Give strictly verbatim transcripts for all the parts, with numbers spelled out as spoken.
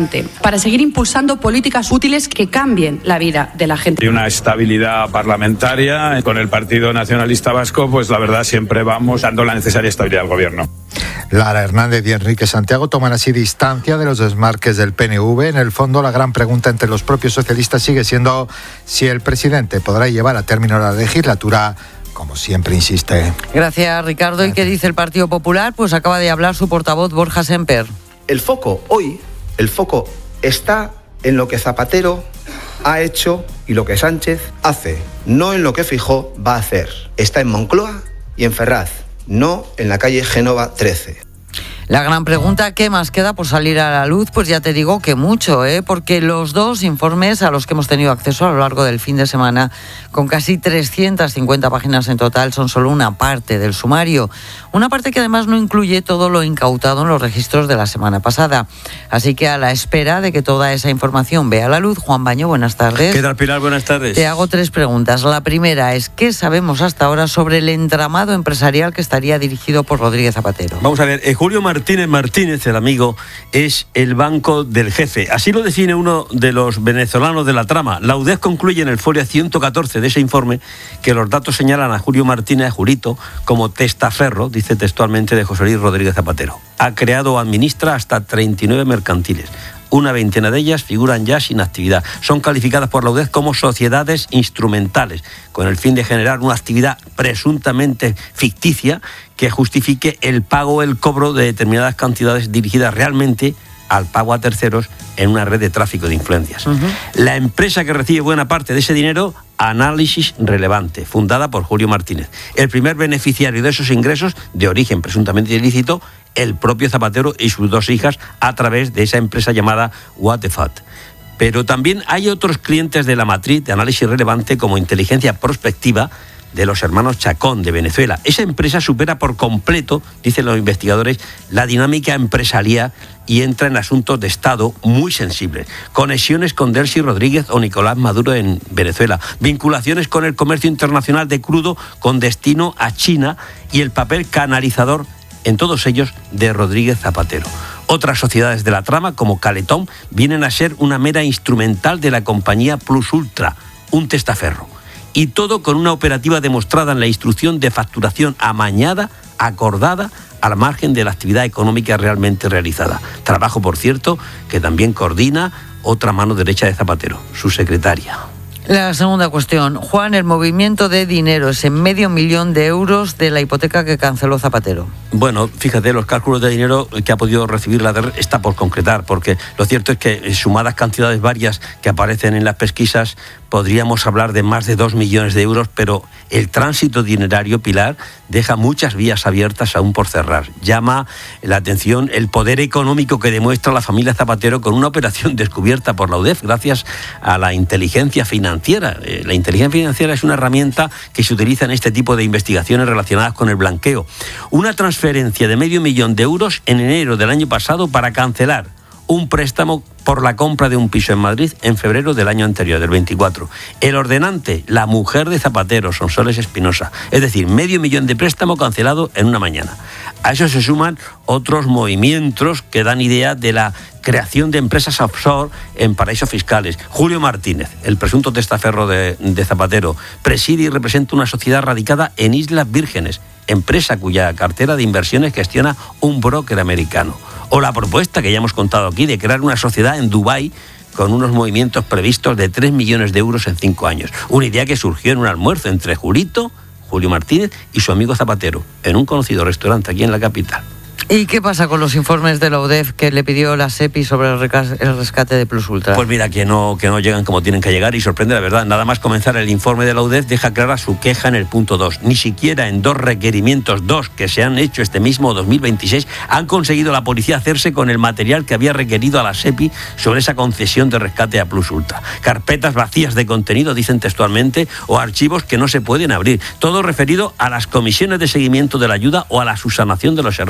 para seguir impulsando políticas útiles que cambien la vida de la gente. Y una estabilidad parlamentaria con el Partido Nacionalista Vasco, pues la verdad siempre vamos dando la necesaria estabilidad al gobierno. Lara Hernández y Enrique Santiago toman así distancia de los desmarques del P N V. En el fondo, la gran pregunta entre los propios socialistas sigue siendo si el presidente podrá llevar a término la legislatura, como siempre insiste. Gracias, Ricardo. ¿Y qué dice el Partido Popular? Pues acaba de hablar su portavoz, Borja Semper. El foco hoy, el foco está en lo que Zapatero ha hecho y lo que Sánchez hace, no en lo que Feijóo va a hacer. Está en Moncloa y en Ferraz, no en la calle Génova trece. La gran pregunta, ¿qué más queda por salir a la luz? Pues ya te digo que mucho, ¿eh? Porque los dos informes a los que hemos tenido acceso a lo largo del fin de semana, con casi trescientas cincuenta páginas en total, son solo una parte del sumario. Una parte que además no incluye todo lo incautado en los registros de la semana pasada. Así que a la espera de que toda esa información vea la luz, Juan Baño, buenas tardes. ¿Qué tal, Pilar? Buenas tardes. Te hago tres preguntas. La primera es, ¿qué sabemos hasta ahora sobre el entramado empresarial que estaría dirigido por Rodríguez Zapatero? Vamos a ver, eh, Julio Martínez Martínez, el amigo, es el banco del jefe. Así lo define uno de los venezolanos de la trama. La U D E F concluye en el folio ciento catorce de ese informe que los datos señalan a Julio Martínez, a Julito, como testaferro, dice textualmente, de José Luis Rodríguez Zapatero. Ha creado o administra hasta treinta y nueve mercantiles. Una veintena de ellas figuran ya sin actividad. Son calificadas por la U D E F como sociedades instrumentales, con el fin de generar una actividad presuntamente ficticia que justifique el pago o el cobro de determinadas cantidades dirigidas realmente al pago a terceros en una red de tráfico de influencias. Uh-huh. La empresa que recibe buena parte de ese dinero, Análisis Relevante, fundada por Julio Martínez. El primer beneficiario de esos ingresos, de origen presuntamente ilícito, el propio Zapatero y sus dos hijas, a través de esa empresa llamada What the Fuck. Pero también hay otros clientes de la matriz de Análisis Relevante, como Inteligencia Prospectiva, de los hermanos Chacón, de Venezuela. Esa empresa supera por completo, dicen los investigadores, la dinámica empresarial y entra en asuntos de Estado muy sensibles. Conexiones con Delcy Rodríguez o Nicolás Maduro en Venezuela. Vinculaciones con el comercio internacional de crudo con destino a China y el papel canalizador en todos ellos de Rodríguez Zapatero. Otras sociedades de la trama, como Caletón, vienen a ser una mera instrumental de la compañía Plus Ultra, un testaferro. Y todo con una operativa demostrada en la instrucción de facturación amañada, acordada, al margen de la actividad económica realmente realizada. Trabajo, por cierto, que también coordina otra mano derecha de Zapatero, su secretaria. La segunda cuestión. Juan, el movimiento de dinero es en medio millón de euros de la hipoteca que canceló Zapatero. Bueno, fíjate, los cálculos de dinero que ha podido recibir la D E R está por concretar, porque lo cierto es que sumadas cantidades varias que aparecen en las pesquisas, podríamos hablar de más de dos millones de euros, pero el tránsito dinerario, Pilar, deja muchas vías abiertas aún por cerrar. Llama la atención el poder económico que demuestra la familia Zapatero con una operación descubierta por la U D E F gracias a la inteligencia financiera. La inteligencia financiera es una herramienta que se utiliza en este tipo de investigaciones relacionadas con el blanqueo. Una transferencia de medio millón de euros en enero del año pasado para cancelar un préstamo por la compra de un piso en Madrid en febrero del año anterior, del veinticuatro. El ordenante, la mujer de Zapatero, Sonsoles Espinosa. Es decir, medio millón de préstamo cancelado en una mañana. A eso se suman otros movimientos que dan idea de la creación de empresas offshore en paraísos fiscales. Julio Martínez, el presunto testaferro de, de Zapatero, preside y representa una sociedad radicada en Islas Vírgenes, empresa cuya cartera de inversiones gestiona un broker americano. O la propuesta que ya hemos contado aquí de crear una sociedad en Dubái con unos movimientos previstos de tres millones de euros en cinco años. Una idea que surgió en un almuerzo entre Julito, Julio Martínez y su amigo Zapatero, en un conocido restaurante aquí en la capital. ¿Y qué pasa con los informes de la U D E F que le pidió la SEPI sobre el rescate de Plus Ultra? Pues mira, que no, que no llegan como tienen que llegar y sorprende la verdad. Nada más comenzar el informe de la U D E F deja clara su queja en el punto dos. Ni siquiera en dos requerimientos, dos que se han hecho este mismo dos mil veintiséis, han conseguido la policía hacerse con el material que había requerido a la SEPI sobre esa concesión de rescate a Plus Ultra. Carpetas vacías de contenido, dicen textualmente, o archivos que no se pueden abrir. Todo referido a las comisiones de seguimiento de la ayuda o a la subsanación de los errores.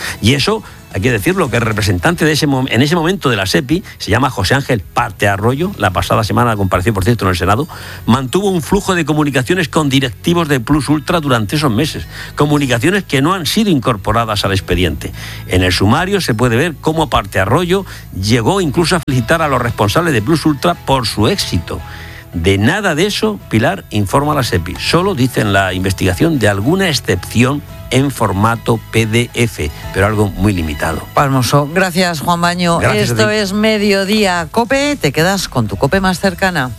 Y eso, hay que decirlo, que el representante de ese en ese momento de la SEPI, se llama José Ángel Partearroyo, la pasada semana compareció, por cierto, en el Senado, mantuvo un flujo de comunicaciones con directivos de Plus Ultra durante esos meses, comunicaciones que no han sido incorporadas al expediente. En el sumario se puede ver cómo Partearroyo llegó incluso a felicitar a los responsables de Plus Ultra por su éxito. De nada de eso, Pilar, informa a la SEPI. Solo dice en la investigación de alguna excepción en formato P D F, pero algo muy limitado. Palmoso. Gracias, Juan Baño. Gracias. Esto es Mediodía COPE. Te quedas con tu COPE más cercana.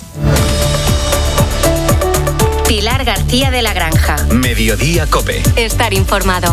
Pilar García de la Granja. Mediodía COPE. Estar informado.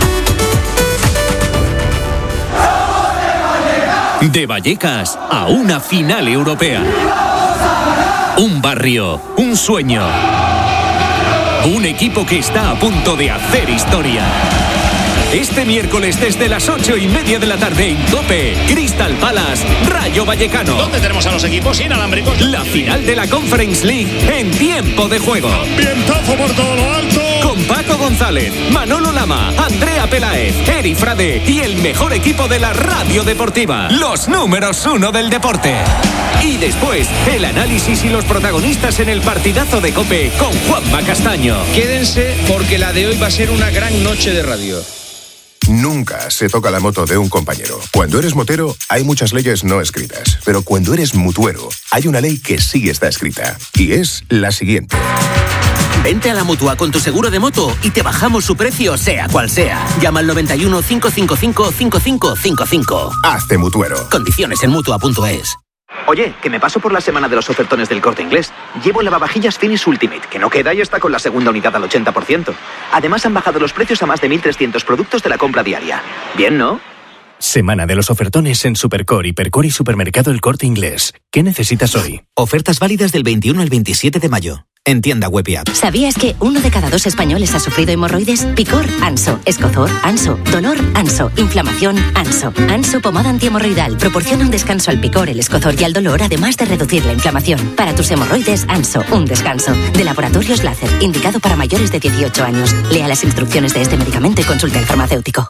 De Vallecas a una final europea. Un barrio, un sueño. Un equipo que está a punto de hacer historia. Este miércoles desde las ocho y media de la tarde en COPE, Crystal Palace, Rayo Vallecano. ¿Dónde tenemos a los equipos inalámbricos? La final de la Conference League en tiempo de juego. Ambientazo por todo lo alto. Con Paco González, Manolo Lama, Andrea Peláez, Eri Frade y el mejor equipo de la radio deportiva. Los números uno del deporte. Y después, el análisis y los protagonistas en el partidazo de COPE con Juanma Castaño. Quédense porque la de hoy va a ser una gran noche de radio. Nunca se toca la moto de un compañero. Cuando eres motero, hay muchas leyes no escritas. Pero cuando eres mutuero, hay una ley que sí está escrita. Y es la siguiente. Vente a la Mutua con tu seguro de moto y te bajamos su precio, sea cual sea. Llama al noventa y uno, cinco cinco cinco, cinco cinco cinco cinco. Hazte mutuero. Condiciones en mutua punto es. Oye, que me paso por la semana de los ofertones del Corte Inglés. Llevo el lavavajillas Finish Ultimate, que no queda y está con la segunda unidad al ochenta por ciento. Además han bajado los precios a más de mil trescientos productos de la compra diaria. Bien, ¿no? Semana de los ofertones en Supercore, Hipercore y Supermercado El Corte Inglés. ¿Qué necesitas hoy? Ofertas válidas del veintiuno al veintisiete de mayo. En tienda web y app. ¿Sabías que uno de cada dos españoles ha sufrido hemorroides? Picor, Anso. Escozor, Anso. Dolor, Anso. Inflamación, Anso. Anso pomada antihemorroidal proporciona un descanso al picor, el escozor y al dolor, además de reducir la inflamación. Para tus hemorroides, Anso. Un descanso. De Laboratorios Láser. Indicado para mayores de dieciocho años. Lea las instrucciones de este medicamento y consulte al farmacéutico.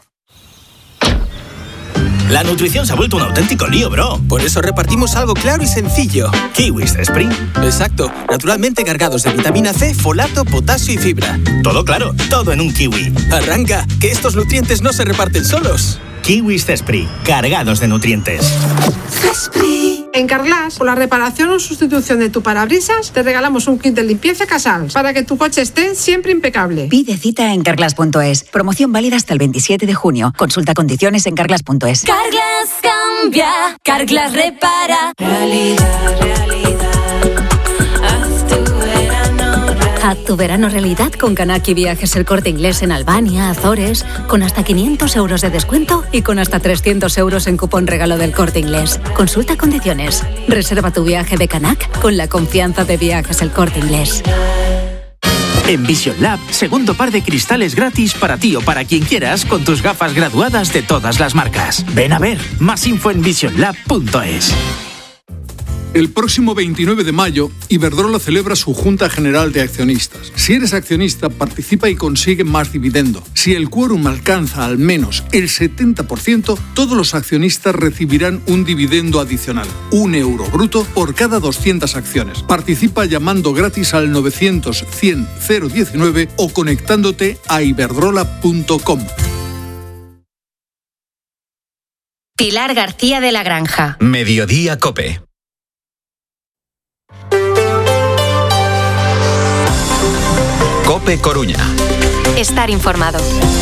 La nutrición se ha vuelto un auténtico lío, bro. Por eso repartimos algo claro y sencillo. Kiwis Spring. Exacto. Naturalmente cargados de vitamina C, folato, potasio y fibra. Todo claro, todo en un kiwi. Arranca, que estos nutrientes no se reparten solos. Kiwis Cespri, cargados de nutrientes. Cespri. En Carglass, por la reparación o sustitución de tu parabrisas, te regalamos un kit de limpieza Casals para que tu coche esté siempre impecable. Pide cita en carglass punto es. Promoción válida hasta el veintisiete de junio. Consulta condiciones en carglass punto es. Carglass cambia, Carglass repara. Realidad, realidad. Haz tu verano realidad. Haz tu verano realidad con Kanaki Viajes El Corte Inglés en Albania, Azores, con hasta quinientos euros de descuento y con hasta trescientos euros en cupón regalo del Corte Inglés. Consulta condiciones. Reserva tu viaje de Canac con la confianza de Viajes El Corte Inglés. En Vision Lab, segundo par de cristales gratis para ti o para quien quieras con tus gafas graduadas de todas las marcas. Ven a ver, más info en vision lab punto es. El próximo veintinueve de mayo, Iberdrola celebra su Junta General de Accionistas. Si eres accionista, participa y consigue más dividendo. Si el quórum alcanza al menos el setenta por ciento, todos los accionistas recibirán un dividendo adicional, un euro bruto por cada doscientas acciones. Participa llamando gratis al novecientos, cien, cero diecinueve o conectándote a iberdrola punto com. Pilar García de la Granja. Mediodía COPE. COPE Coruña. Estar informado.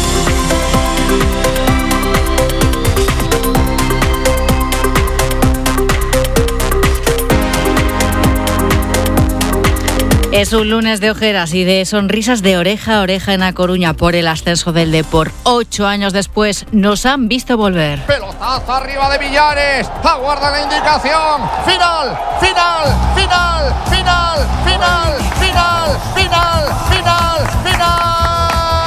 Es un lunes de ojeras y de sonrisas de oreja a oreja en A Coruña por el ascenso del Depor. Ocho años después nos han visto volver. Pelotazo arriba de Villares. Aguarda la indicación. Final, final, final, final, final, final, final, final, final.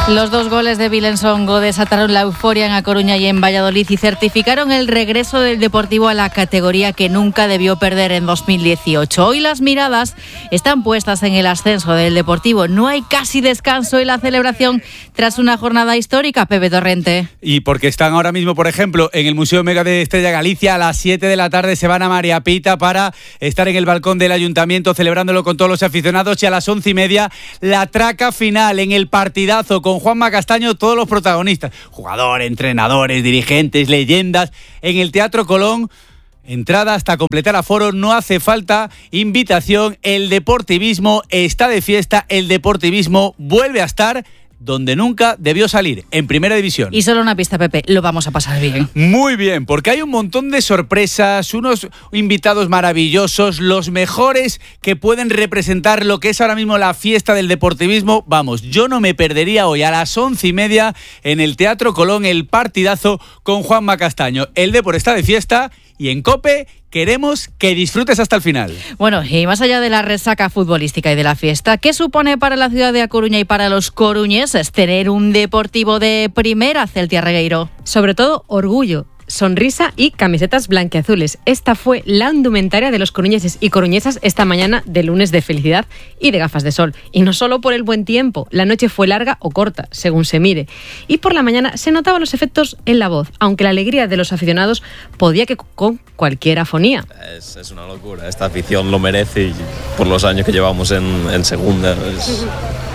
Los dos goles de Vilén Songo desataron la euforia en A Coruña y en Valladolid y certificaron el regreso del Deportivo a la categoría que nunca debió perder en dos mil dieciocho. Hoy las miradas están puestas en el ascenso del Deportivo. No hay casi descanso en la celebración tras una jornada histórica, Pepe Torrente. Y porque están ahora mismo, por ejemplo, en el Museo Mega de Estrella Galicia, a las siete de la tarde se van a María Pita para estar en el balcón del Ayuntamiento celebrándolo con todos los aficionados, y a las once y media la traca final en el partidazo con Juanma Castaño, todos los protagonistas, jugadores, entrenadores, dirigentes, leyendas, en el Teatro Colón. Entrada hasta completar aforo, no hace falta invitación. El deportivismo está de fiesta, el deportivismo vuelve a estar donde nunca debió salir, en Primera División. Y solo una pista, Pepe, lo vamos a pasar bien. Muy bien, porque hay un montón de sorpresas, unos invitados maravillosos, los mejores que pueden representar lo que es ahora mismo la fiesta del deportivismo. Vamos, yo no me perdería hoy a las once y media en el Teatro Colón el partidazo con Juanma Castaño. El Depor está de fiesta y en COPE queremos que disfrutes hasta el final. Bueno, y más allá de la resaca futbolística y de la fiesta, ¿qué supone para la ciudad de A Coruña y para los coruñeses tener un Deportivo de primera, Celtia Regueiro? Sobre todo orgullo, sonrisa y camisetas blanquiazules. Esta fue la indumentaria de los coruñeses y coruñesas esta mañana de lunes de felicidad y de gafas de sol. Y no solo por el buen tiempo, la noche fue larga o corta, según se mire. Y por la mañana se notaban los efectos en la voz, aunque la alegría de los aficionados podía que con cualquier afonía. Es, es una locura, esta afición lo merece y por los años que llevamos en, en segunda... Es...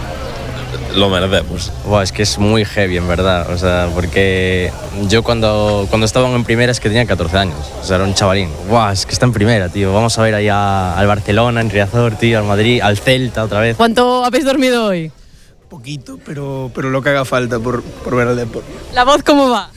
lo merecemos. Wow, es que es muy heavy, en verdad, o sea, porque yo cuando, cuando estaba en primera es que tenía catorce años, o sea, era un chavalín. Wow, es que está en primera, tío, vamos a ver ahí a, al Barcelona, en Riazor, tío, al Madrid, al Celta otra vez. ¿Cuánto habéis dormido hoy? Poquito, pero, pero lo que haga falta por, por ver al deporte. ¿La voz cómo va?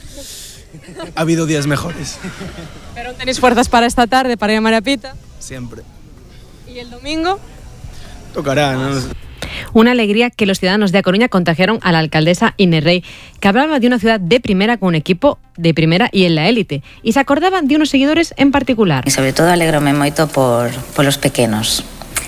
Ha habido días mejores. ¿Pero tenéis fuerzas para esta tarde, para ir a María Pita? Siempre. ¿Y el domingo? Tocará, ¿no? Una alegría que los ciudadanos de A Coruña contagiaron a la alcaldesa Inés Rey, que hablaba de una ciudad de primera con un equipo de primera y en la élite, y se acordaban de unos seguidores en particular. E sobre todo alegrome moito por, por los pequenos,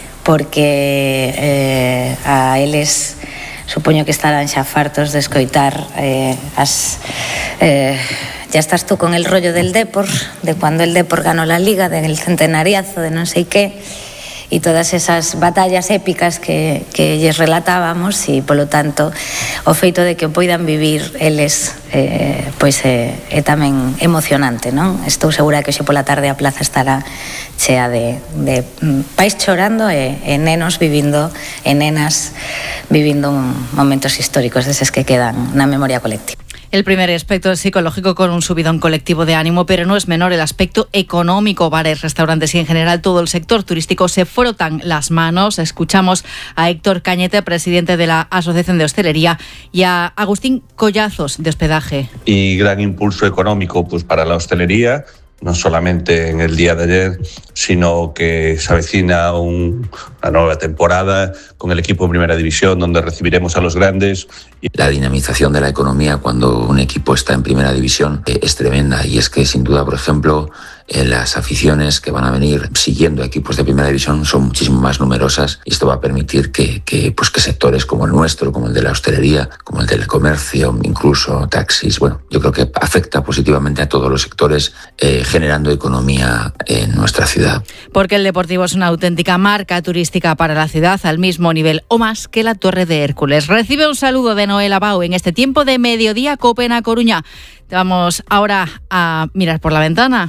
porque eh, a eles supoño que estarán xa fartos de escoitar eh, as... Eh, ya estás tú con el rollo del Depor, de cuando el Depor ganó la Liga, del centenariazo, de non sei qué, e todas esas batallas épicas que, que lles relatábamos, e polo tanto o feito de que o poidan vivir eles eh, pois é, é tamén emocionante, non? Estou segura que hoxe pola tarde a plaza estará chea de, de pais chorando e, e nenos vivindo e nenas vivindo momentos históricos deses que quedan na memoria colectiva. El primer aspecto es psicológico, con un subidón colectivo de ánimo, pero no es menor el aspecto económico. Bares, restaurantes y en general todo el sector turístico se frotan las manos. Escuchamos a Héctor Cañete, presidente de la Asociación de Hostelería, y a Agustín Collazos, de Hospedaje. Y gran impulso económico pues para la hostelería, no solamente en el día de ayer, sino que se avecina un, una nueva temporada con el equipo en Primera División, donde recibiremos a los grandes. La dinamización de la economía cuando un equipo está en Primera División eh, es tremenda, y es que sin duda, por ejemplo, eh, las aficiones que van a venir siguiendo equipos de Primera División son muchísimo más numerosas, y esto va a permitir que, que, pues que sectores como el nuestro, como el de la hostelería, como el del comercio, incluso taxis, bueno, yo creo que afecta positivamente a todos los sectores, eh, generando economía en nuestra ciudad. Porque el Deportivo es una auténtica marca turística para la ciudad, al mismo nivel o más que la Torre de Hércules. Recibe un saludo de Noel Abau en este tiempo de mediodía COPE en A Coruña. Vamos ahora a mirar por la ventana,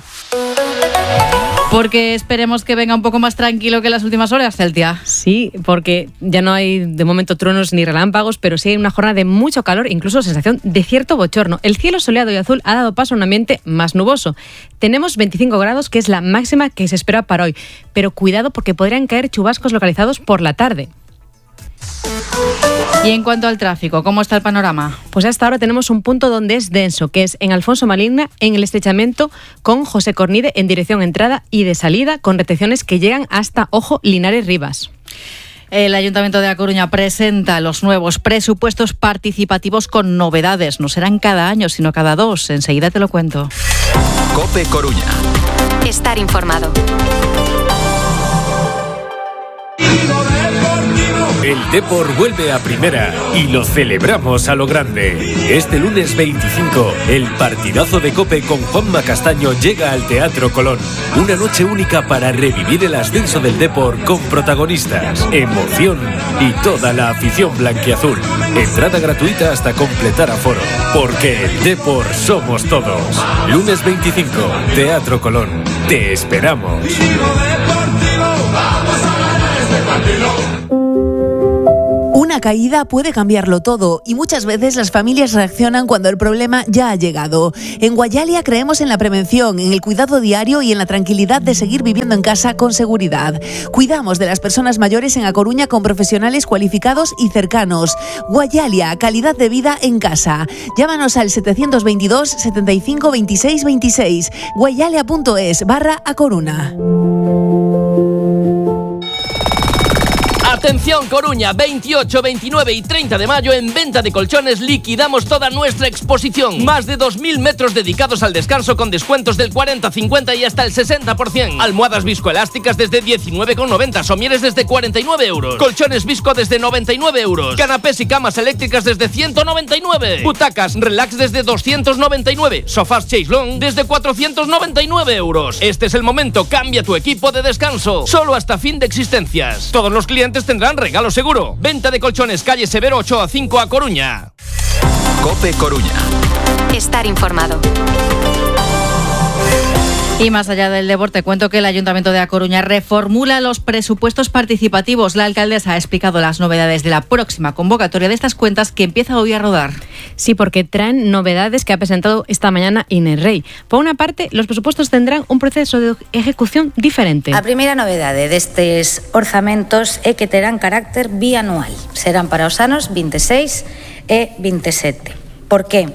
porque esperemos que venga un poco más tranquilo que las últimas horas, Celtia. Sí, porque ya no hay de momento truenos ni relámpagos, pero sí hay una jornada de mucho calor, incluso sensación de cierto bochorno. El cielo soleado y azul ha dado paso a un ambiente más nuboso. Tenemos veinticinco grados, que es la máxima que se espera para hoy, pero cuidado porque podrían caer chubascos localizados por la tarde. Y en cuanto al tráfico, ¿cómo está el panorama? Pues hasta ahora tenemos un punto donde es denso, que es en Alfonso Maligna, en el estrechamiento con José Cornide en dirección entrada y de salida, con retenciones que llegan hasta, ojo, Linares Rivas. El Ayuntamiento de A Coruña presenta los nuevos presupuestos participativos con novedades. No serán cada año, sino cada dos. Enseguida te lo cuento. COPE Coruña. Estar informado. El Depor vuelve a primera y lo celebramos a lo grande. Este lunes veinticinco, el partidazo de COPE con Juanma Castaño llega al Teatro Colón. Una noche única para revivir el ascenso del Depor con protagonistas, emoción y toda la afición blanquiazul. Entrada gratuita hasta completar aforo. Porque el Depor somos todos. Lunes veinticinco, Teatro Colón. Te esperamos. Una caída puede cambiarlo todo y muchas veces las familias reaccionan cuando el problema ya ha llegado. En Guayalia creemos en la prevención, en el cuidado diario y en la tranquilidad de seguir viviendo en casa con seguridad. Cuidamos de las personas mayores en A Coruña con profesionales cualificados y cercanos. Guayalia, calidad de vida en casa. Llámanos al setecientos veintidós, setenta y cinco, veintiséis, veintiséis. guayalia.es barra A Coruña. Atención Coruña, veintiocho, veintinueve y treinta de mayo en Venta de Colchones liquidamos toda nuestra exposición. Más de dos mil metros dedicados al descanso con descuentos del cuarenta, cincuenta y hasta el sesenta por ciento. Almohadas viscoelásticas desde diecinueve con noventa, somieres desde cuarenta y nueve euros. Colchones visco desde noventa y nueve euros. Canapés y camas eléctricas desde ciento noventa y nueve. Butacas relax desde doscientos noventa y nueve. Sofás Chaiselong desde cuatrocientos noventa y nueve euros. Este es el momento, cambia tu equipo de descanso. Solo hasta fin de existencias. Todos los clientes tendrán regalo seguro. Venta de Colchones, calle Severo ocho a cinco A Coruña. COPE Coruña. Estar informado. Y más allá del Depor, te cuento que el Ayuntamiento de A Coruña reformula los presupuestos participativos. La alcaldesa ha explicado las novedades de la próxima convocatoria de estas cuentas que empieza hoy a rodar. Sí, porque traen novedades que ha presentado esta mañana Inés Rey. Por una parte, los presupuestos tendrán un proceso de ejecución diferente. A primeira novedade destes orzamentos é que terán carácter bianual. Serán para os anos veintiséis e veintisiete. Por qué?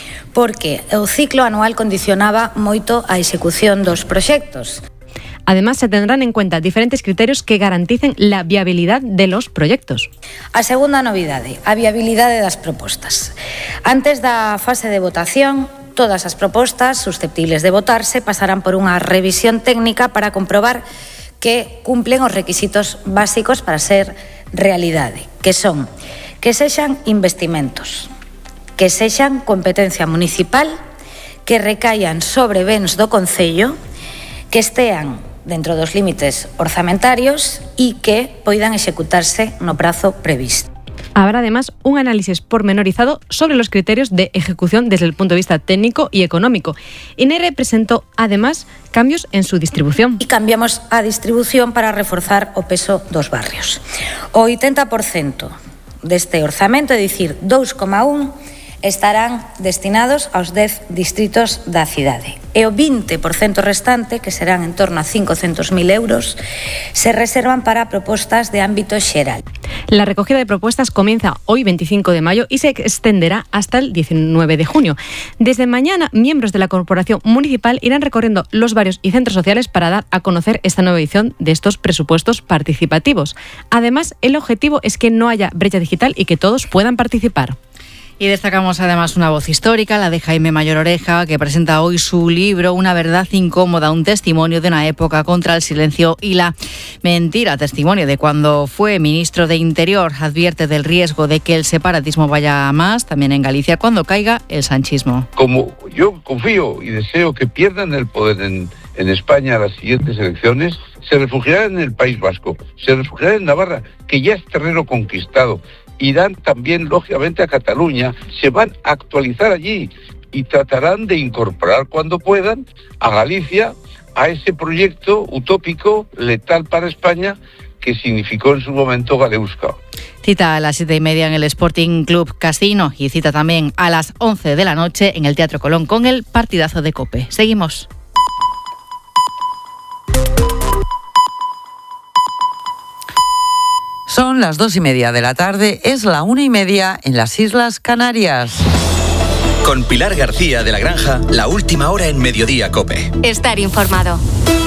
Porque o ciclo anual condicionaba moito a execución dos proxectos. Además, se tendrán en cuenta diferentes criterios que garanticen la viabilidad de los proyectos. A segunda novidade, a viabilidade das propostas. Antes da fase de votación, todas as propostas susceptibles de votarse pasarán por unha revisión técnica para comprobar que cumplen os requisitos básicos para ser realidade, que son que sexan investimentos, que sexan competencia municipal, que recaian sobre bens do Concello, que estean dentro dos límites orzamentarios e que poidan executarse no prazo previsto. Habrá además un análisis pormenorizado sobre los criterios de ejecución desde el punto de vista técnico y económico. INERE presentó además cambios en su distribución. E cambiamos a distribución para reforzar o peso dos barrios. O oitenta por cento deste orzamento, é dicir, dous coma un, estarán destinados aos dez distritos da cidade. E o vinte por cento restante, que serán en torno a cincocentos mil euros, se reservan para propostas de ámbito xeral. La recogida de propuestas comienza hoy veinticinco de mayo y se extenderá hasta el diecinueve de junio. Desde mañana, miembros de la Corporación Municipal irán recorriendo los barrios y centros sociales para dar a conocer esta nueva edición de estos presupuestos participativos. Además, el objetivo es que no haya brecha digital y que todos puedan participar. Y destacamos además una voz histórica, la de Jaime Mayor Oreja, que presenta hoy su libro Una verdad incómoda, un testimonio de una época contra el silencio y la mentira. Testimonio de cuando fue ministro de Interior. Advierte del riesgo de que el separatismo vaya a más, también en Galicia, cuando caiga el sanchismo. Como yo confío y deseo que pierdan el poder en, en España a las siguientes elecciones, se refugiarán en el País Vasco, se refugiarán en Navarra, que ya es terreno conquistado. Irán también, lógicamente, a Cataluña, se van a actualizar allí y tratarán de incorporar cuando puedan a Galicia a ese proyecto utópico, letal para España, que significó en su momento Galeusca. Cita a las siete y media en el Sporting Club Casino y cita también a las once de la noche en el Teatro Colón con el partidazo de COPE. Seguimos. Son las dos y media de la tarde, es la una y media en las Islas Canarias. Con Pilar García de la Granja, la última hora en Mediodía COPE. Estar informado.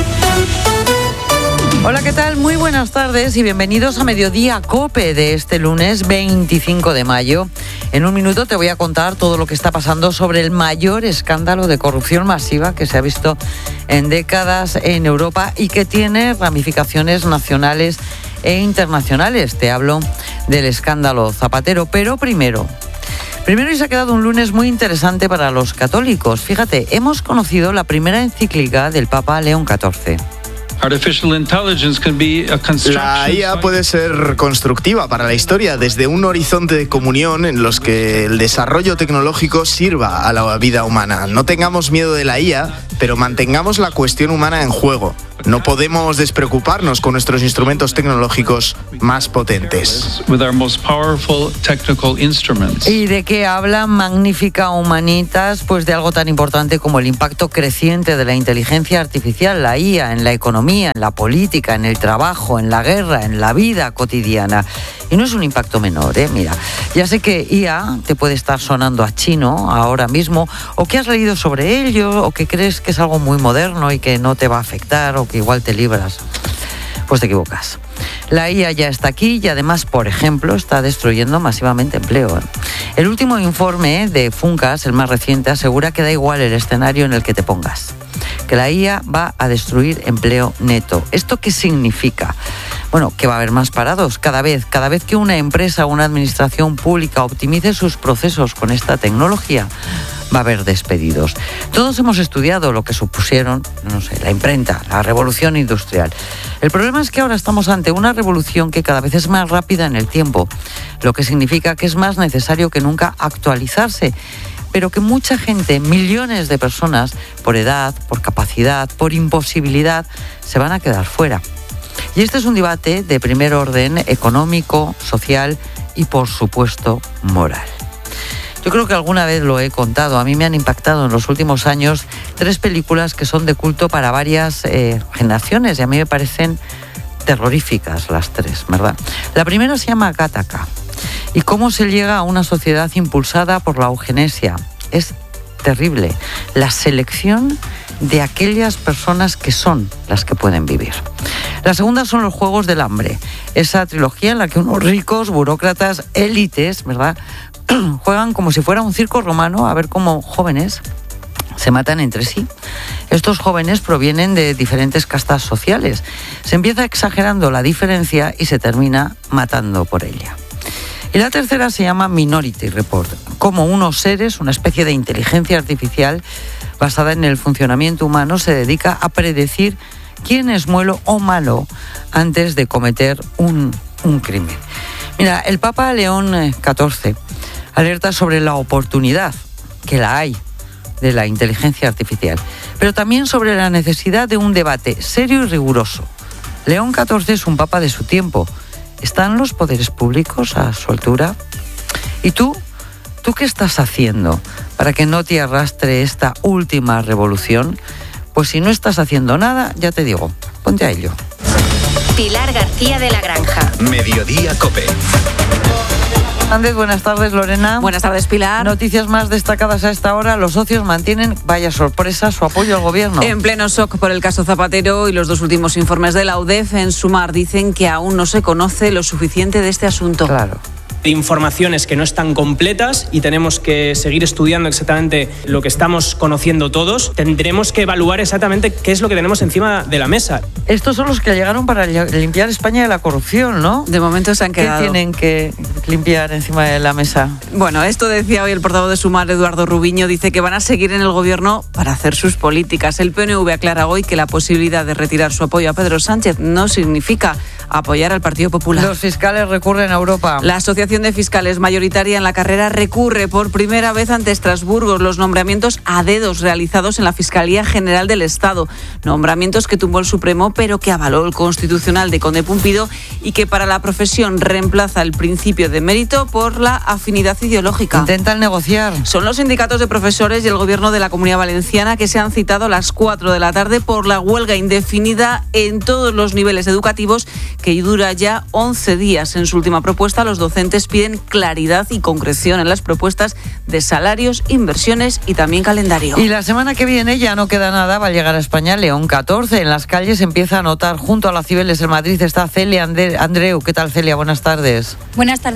Hola, ¿qué tal? Muy buenas tardes y bienvenidos a Mediodía COPE de este lunes veinticinco de mayo. En un minuto te voy a contar todo lo que está pasando sobre el mayor escándalo de corrupción masiva que se ha visto en décadas en Europa y que tiene ramificaciones nacionales e internacionales. Te hablo del escándalo Zapatero, pero primero... Primero, y se ha quedado un lunes muy interesante para los católicos. Fíjate, hemos conocido la primera encíclica del Papa León catorce. La I A puede ser constructiva para la historia desde un horizonte de comunión en los que el desarrollo tecnológico sirva a la vida humana. No tengamos miedo de la I A, pero mantengamos la cuestión humana en juego. No podemos despreocuparnos con nuestros instrumentos tecnológicos más potentes. ¿Y de qué habla Magnífica Humanitas? Pues de algo tan importante como el impacto creciente de la inteligencia artificial, la I A, en la economía, en la política, en el trabajo, en la guerra, en la vida cotidiana. Y no es un impacto menor, ¿eh? Mira, ya sé que I A te puede estar sonando a chino ahora mismo, o que has leído sobre ello, o que crees que es algo muy moderno y que no te va a afectar, o que igual te libras. Pues te equivocas. La I A ya está aquí y además, por ejemplo, está destruyendo masivamente empleo. El último informe de Funcas, el más reciente, asegura que da igual el escenario en el que te pongas, que la I A va a destruir empleo neto. ¿Esto qué significa? Bueno, que va a haber más parados cada vez. Cada vez que una empresa o una administración pública optimice sus procesos con esta tecnología, va a haber despedidos. Todos hemos estudiado lo que supusieron, no sé, la imprenta, la revolución industrial. El problema es que ahora estamos ante una revolución que cada vez es más rápida en el tiempo, lo que significa que es más necesario que nunca actualizarse, pero que mucha gente, millones de personas, por edad, por capacidad, por imposibilidad, se van a quedar fuera. Y este es un debate de primer orden económico, social y, por supuesto, moral. Yo creo que alguna vez lo he contado. A mí me han impactado en los últimos años tres películas que son de culto para varias eh, generaciones y a mí me parecen terroríficas las tres, ¿verdad? La primera se llama Gattaca y cómo se llega a una sociedad impulsada por la eugenesia. Es terrible. La selección de aquellas personas que son las que pueden vivir. La segunda son los Juegos del Hambre, esa trilogía en la que unos ricos, burócratas, élites, ¿verdad?, juegan como si fuera un circo romano a ver cómo jóvenes se matan entre sí. Estos jóvenes provienen de diferentes castas sociales. Se empieza exagerando la diferencia y se termina matando por ella. Y la tercera se llama Minority Report, como unos seres, una especie de inteligencia artificial basada en el funcionamiento humano, se dedica a predecir quién es bueno o malo antes de cometer un, un crimen. Mira, el Papa León catorce alerta sobre la oportunidad, que la hay, de la inteligencia artificial, pero también sobre la necesidad de un debate serio y riguroso. León catorce es un papa de su tiempo. ¿Están los poderes públicos a su altura? ¿Y tú? ¿Tú qué estás haciendo para que no te arrastre esta última revolución? Pues si no estás haciendo nada, ya te digo, ponte a ello. Pilar García de la Granja. Mediodía COPE. Andes, buenas tardes, Lorena. Buenas tardes, Pilar. Noticias más destacadas a esta hora. Los socios mantienen, vaya sorpresa, su apoyo al gobierno. En pleno shock por el caso Zapatero y los dos últimos informes de la U D E F, en Sumar dicen que aún no se conoce lo suficiente de este asunto. Claro. Informaciones que no están completas y tenemos que seguir estudiando exactamente lo que estamos conociendo todos. Tendremos que evaluar exactamente qué es lo que tenemos encima de la mesa. Estos son los que llegaron para limpiar España de la corrupción, ¿no? De momento se han quedado. ¿Qué tienen que limpiar encima de la mesa? Bueno, esto decía hoy el portavoz de Sumar, Eduardo Rubiño, dice que van a seguir en el gobierno para hacer sus políticas. El P N V aclara hoy que la posibilidad de retirar su apoyo a Pedro Sánchez no significa apoyar al Partido Popular. Los fiscales recurren a Europa. La Asociación de Fiscales mayoritaria en la carrera recurre por primera vez ante Estrasburgo los nombramientos a dedos realizados en la Fiscalía General del Estado. Nombramientos que tumbó el Supremo, pero que avaló el Constitucional de Conde Pumpido y que para la profesión reemplaza el principio de mérito por la afinidad ideológica. Intentan negociar. Son los sindicatos de profesores y el Gobierno de la Comunidad Valenciana que se han citado a las cuatro de la tarde por la huelga indefinida en todos los niveles educativos que dura ya once días. En su última propuesta, los docentes piden claridad y concreción en las propuestas de salarios, inversiones y también calendario. Y la semana que viene ya no queda nada, va a llegar a España León catorce. En las calles empieza a notar, junto a la Cibeles en Madrid está Celia Andreu. ¿Qué tal, Celia? Buenas tardes. Buenas tardes.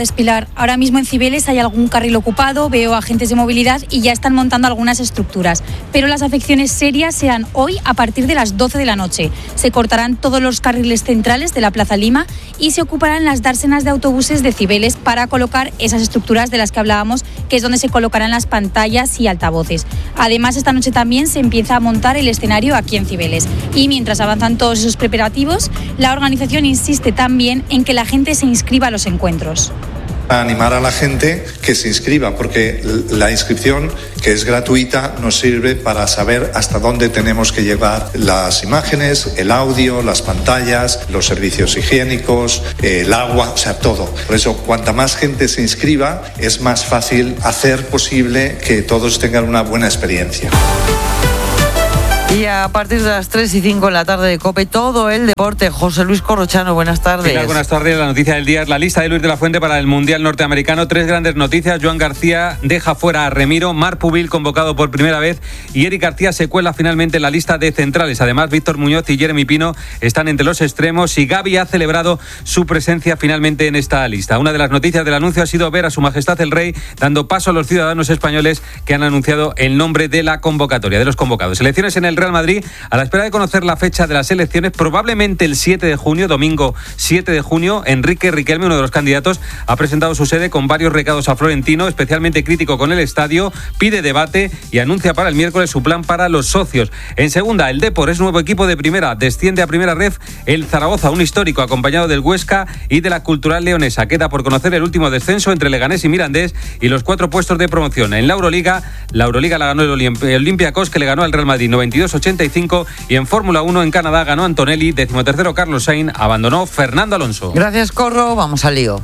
tardes, Pilar. Ahora mismo en Cibeles hay algún carril ocupado, veo agentes de movilidad y ya están montando algunas estructuras. Pero las afecciones serias serán hoy a partir de las doce de la noche. Se cortarán todos los carriles centrales de la Plaza Lima y se ocuparán las dársenas de autobuses de Cibeles para colocar esas estructuras de las que hablábamos, que es donde se colocarán las pantallas y altavoces. Además, esta noche también se empieza a montar el escenario aquí en Cibeles. Y mientras avanzan todos esos preparativos, la organización insiste también en que la gente se inscriba a los encuentros. A animar a la gente que se inscriba, porque la inscripción, que es gratuita, nos sirve para saber hasta dónde tenemos que llevar las imágenes, el audio, las pantallas, los servicios higiénicos, el agua, o sea, todo. Por eso, cuanta más gente se inscriba, es más fácil hacer posible que todos tengan una buena experiencia. Y a partir de las tres y cinco en la tarde de COPE, todo el deporte. José Luis Corrochano, buenas tardes. Pilar, buenas tardes. La noticia del día es la lista de Luis de la Fuente para el Mundial Norteamericano. Tres grandes noticias. Joan García deja fuera a Remiro, Marc Pubil convocado por primera vez y Eric García se cuela finalmente en la lista de centrales. Además, Víctor Muñoz y Jeremy Pino están entre los extremos y Gavi ha celebrado su presencia finalmente en esta lista. Una de las noticias del anuncio ha sido ver a Su Majestad el Rey dando paso a los ciudadanos españoles que han anunciado el nombre de la convocatoria, de los convocados. Elecciones en el Real Madrid, a la espera de conocer la fecha de las elecciones, probablemente el siete de junio, domingo siete de junio, Enrique Riquelme, uno de los candidatos, ha presentado su sede con varios recados a Florentino, especialmente crítico con el estadio, pide debate y anuncia para el miércoles su plan para los socios. En segunda, el Depor es nuevo equipo de primera, desciende a primera ref el Zaragoza, un histórico acompañado del Huesca y de la Cultural Leonesa. Queda por conocer el último descenso entre Leganés y Mirandés y los cuatro puestos de promoción. En la Euroliga, la Euroliga la ganó el Olympiacos, que le ganó al Real Madrid noventa y dos ochenta y cinco, y en Fórmula uno en Canadá ganó Antonelli, decimotercero Carlos Sainz, abandonó Fernando Alonso. Gracias, Corro, vamos al lío.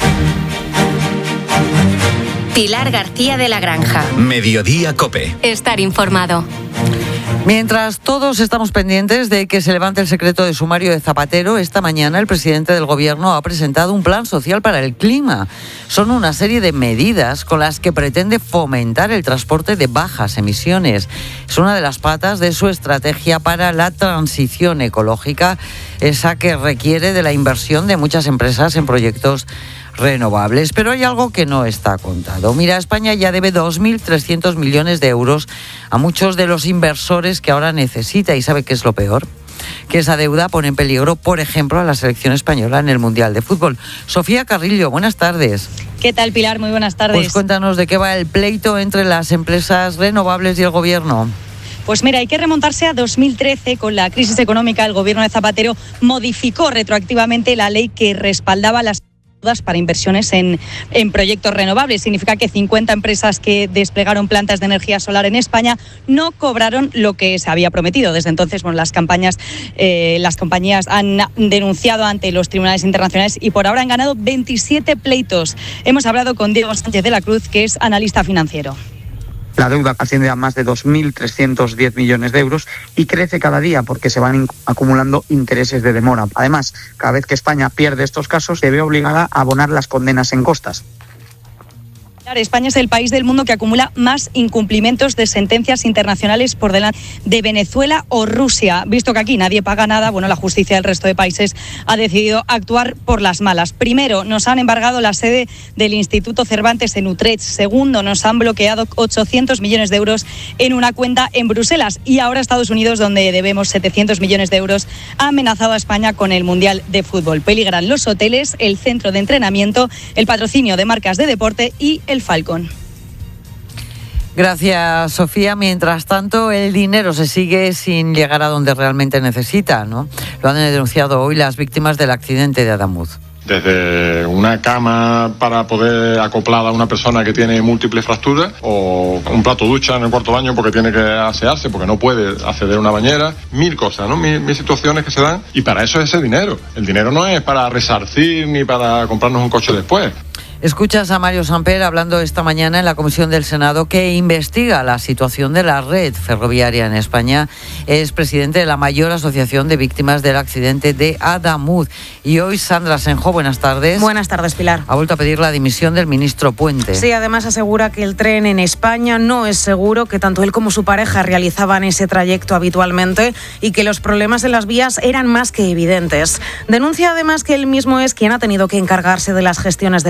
Pilar García de la Granja. Mediodía COPE. Estar informado. Mientras todos estamos pendientes de que se levante el secreto de sumario de Zapatero, esta mañana el presidente del Gobierno ha presentado un plan social para el clima. Son una serie de medidas con las que pretende fomentar el transporte de bajas emisiones. Es una de las patas de su estrategia para la transición ecológica, esa que requiere de la inversión de muchas empresas en proyectos renovables. Pero hay algo que no está contado. Mira, España ya debe dos mil trescientos millones de euros a muchos de los inversores que ahora necesita. ¿Y sabe qué es lo peor? Que esa deuda pone en peligro, por ejemplo, a la selección española en el Mundial de Fútbol. Sofía Carrillo, buenas tardes. ¿Qué tal, Pilar? Muy buenas tardes. Pues cuéntanos de qué va el pleito entre las empresas renovables y el Gobierno. Pues mira, hay que remontarse a dos mil trece. Con la crisis económica, el Gobierno de Zapatero modificó retroactivamente la ley que respaldaba las para inversiones en, en proyectos renovables. Significa que cincuenta empresas que desplegaron plantas de energía solar en España no cobraron lo que se había prometido. Desde entonces, bueno, las campañas, eh, las compañías han denunciado ante los tribunales internacionales y por ahora han ganado veintisiete pleitos. Hemos hablado con Diego Sánchez de la Cruz, que es analista financiero. La deuda asciende a más de dos mil trescientos diez millones de euros y crece cada día porque se van acumulando intereses de demora. Además, cada vez que España pierde estos casos, se ve obligada a abonar las condenas en costas. España es el país del mundo que acumula más incumplimientos de sentencias internacionales por delante de Venezuela o Rusia. Visto que aquí nadie paga nada, bueno, la justicia del resto de países ha decidido actuar por las malas. Primero, nos han embargado la sede del Instituto Cervantes en Utrecht. Segundo, nos han bloqueado ochocientos millones de euros en una cuenta en Bruselas. Y ahora Estados Unidos, donde debemos setecientos millones de euros, ha amenazado a España con el Mundial de Fútbol. Peligran los hoteles, el centro de entrenamiento, el patrocinio de marcas de deporte y el Falcon. Gracias, Sofía. Mientras tanto, el dinero se sigue sin llegar a donde realmente necesita, ¿no? Lo han denunciado hoy las víctimas del accidente de Adamuz. Desde una cama para poder acoplar a una persona que tiene múltiples fracturas o un plato ducha en el cuarto baño porque tiene que asearse, porque no puede acceder a una bañera, mil cosas, ¿no? Mil, mil situaciones que se dan y para eso es ese dinero. El dinero no es para resarcir ni para comprarnos un coche después. Escuchas a Mario Samper hablando esta mañana en la Comisión del Senado que investiga la situación de la red ferroviaria en España. Es presidente de la mayor asociación de víctimas del accidente de Adamuz. Y hoy Sandra Senjo, buenas tardes. Buenas tardes, Pilar. Ha vuelto a pedir la dimisión del ministro Puente. Sí, además asegura que el tren en España no es seguro, que tanto él como su pareja realizaban ese trayecto habitualmente y que los problemas en las vías eran más que evidentes. Denuncia además que él mismo es quien ha tenido que encargarse de las gestiones de las víctimas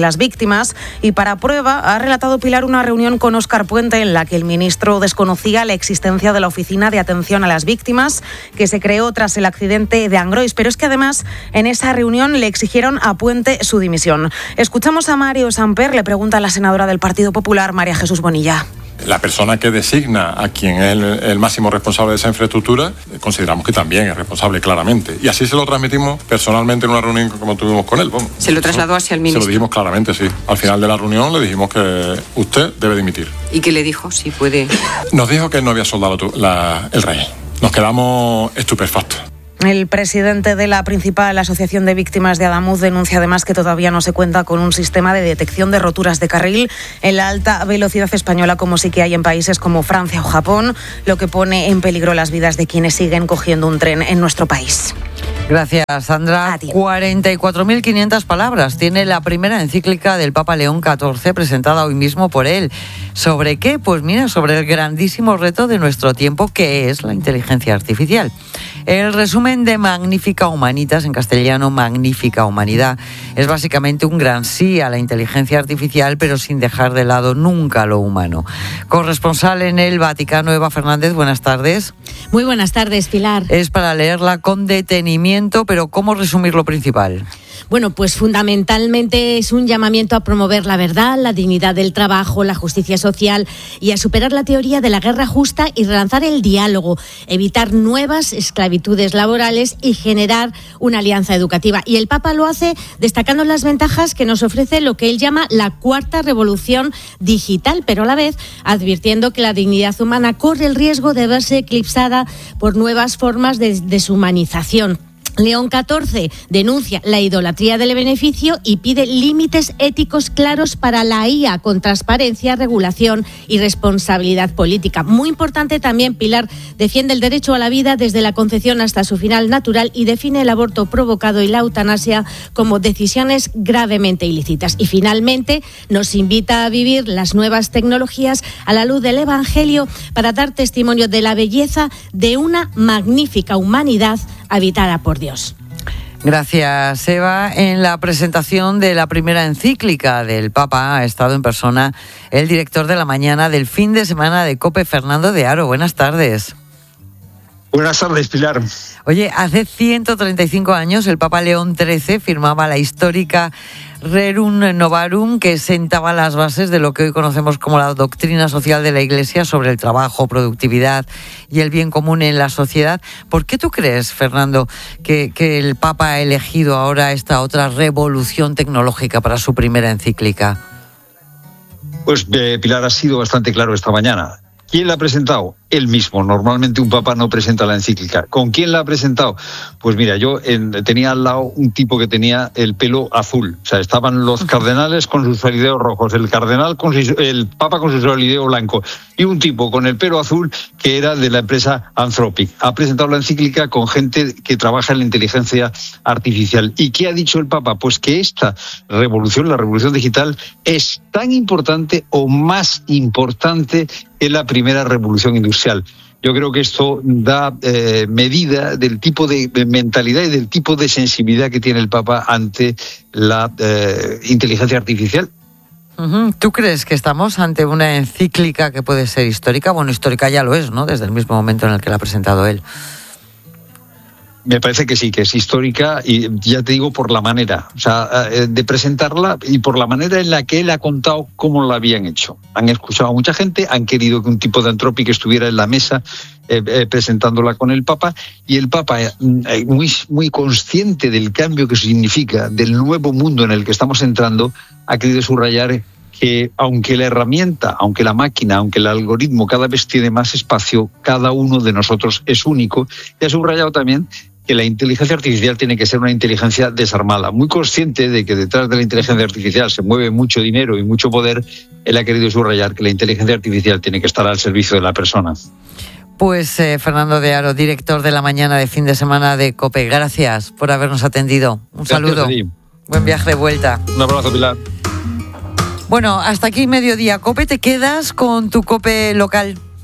víctimas y para prueba ha relatado Pilar una reunión con Óscar Puente en la que el ministro desconocía la existencia de la Oficina de Atención a las Víctimas que se creó tras el accidente de Angrois, pero es que además en esa reunión le exigieron a Puente su dimisión. Escuchamos a Mario Samper, le pregunta a la senadora del Partido Popular, María Jesús Bonilla. La persona que designa a quien es el, el máximo responsable de esa infraestructura, consideramos que también es responsable claramente. Y así se lo transmitimos personalmente en una reunión como tuvimos con él. Vamos. ¿Se lo trasladó hacia el ministro? Se lo dijimos claramente, sí. Al final de la reunión le dijimos que usted debe dimitir. ¿Y qué le dijo? Si puede... Nos dijo que él no había soldado la, el rey. Nos quedamos estupefactos. El presidente de la principal asociación de víctimas de Adamuz denuncia además que todavía no se cuenta con un sistema de detección de roturas de carril en la alta velocidad española, como sí que hay en países como Francia o Japón, lo que pone en peligro las vidas de quienes siguen cogiendo un tren en nuestro país. Gracias, Sandra. cuarenta y cuatro mil quinientas palabras tiene la primera encíclica del Papa León catorce, presentada hoy mismo por él. ¿Sobre qué? Pues mira, sobre el grandísimo reto de nuestro tiempo, que es la inteligencia artificial. El resumen de Magnífica Humanitas, en castellano Magnífica Humanidad, es básicamente un gran sí a la inteligencia artificial, pero sin dejar de lado nunca lo humano. Corresponsal en el Vaticano, Eva Fernández, buenas tardes. Muy buenas tardes, Pilar. Es para leerla con detenimiento, pero ¿cómo resumir lo principal? Bueno, pues fundamentalmente es un llamamiento a promover la verdad, la dignidad del trabajo, la justicia social y a superar la teoría de la guerra justa y relanzar el diálogo, evitar nuevas esclavitudes laborales y generar una alianza educativa. Y el Papa lo hace destacando las ventajas que nos ofrece lo que él llama la cuarta revolución digital, pero a la vez advirtiendo que la dignidad humana corre el riesgo de verse eclipsada por nuevas formas de deshumanización. León catorce denuncia la idolatría del beneficio y pide límites éticos claros para la I A con transparencia, regulación y responsabilidad política. Muy importante también, Pilar defiende el derecho a la vida desde la concepción hasta su final natural y define el aborto provocado y la eutanasia como decisiones gravemente ilícitas. Y finalmente nos invita a vivir las nuevas tecnologías a la luz del Evangelio para dar testimonio de la belleza de una magnífica humanidad habitada por Dios. Gracias, Eva. En la presentación de la primera encíclica del Papa ha estado en persona el director de la mañana del fin de semana de COPE, Fernando de Aro. Buenas tardes. Buenas tardes, Pilar. Oye, hace ciento treinta y cinco años el Papa León trece firmaba la histórica Rerum Novarum, que sentaba las bases de lo que hoy conocemos como la doctrina social de la Iglesia sobre el trabajo, productividad y el bien común en la sociedad. ¿Por qué tú crees, Fernando, que, que el Papa ha elegido ahora esta otra revolución tecnológica para su primera encíclica? Pues eh, Pilar, ha sido bastante claro esta mañana. ¿Quién la ha presentado? Él mismo. Normalmente un papa no presenta la encíclica. ¿Con quién la ha presentado? Pues mira, yo en, tenía al lado un tipo que tenía el pelo azul. O sea, estaban los cardenales con sus solideos rojos, el cardenal con su, el papa con su solideo blanco y un tipo con el pelo azul que era de la empresa Anthropic. Ha presentado la encíclica con gente que trabaja en la inteligencia artificial. ¿Y qué ha dicho el papa? Pues que esta revolución, la revolución digital, es tan importante o más importante que la primera revolución industrial. Yo creo que esto da eh, medida del tipo de, de mentalidad y del tipo de sensibilidad que tiene el Papa ante la eh, inteligencia artificial. Uh-huh. ¿Tú crees que estamos ante una encíclica que puede ser histórica? Bueno, histórica ya lo es, ¿no? Desde el mismo momento en el que la ha presentado él. Me parece que sí, que es histórica y ya te digo por la manera, o sea, de presentarla y por la manera en la que él ha contado cómo lo habían hecho. Han escuchado a mucha gente, han querido que un tipo de Anthropic estuviera en la mesa eh, eh, presentándola con el Papa y el Papa, eh, muy, muy consciente del cambio que significa, del nuevo mundo en el que estamos entrando, ha querido subrayar que aunque la herramienta, aunque la máquina, aunque el algoritmo cada vez tiene más espacio, cada uno de nosotros es único. Y ha subrayado también que la inteligencia artificial tiene que ser una inteligencia desarmada. Muy consciente de que detrás de la inteligencia artificial se mueve mucho dinero y mucho poder, él ha querido subrayar que la inteligencia artificial tiene que estar al servicio de la persona. Pues eh, Fernando de Aro, director de la mañana de fin de semana de COPE, gracias por habernos atendido. Un saludo. Buen viaje de vuelta. Un abrazo, Pilar. Bueno, hasta aquí Mediodía COPE. Te quedas con tu COPE local.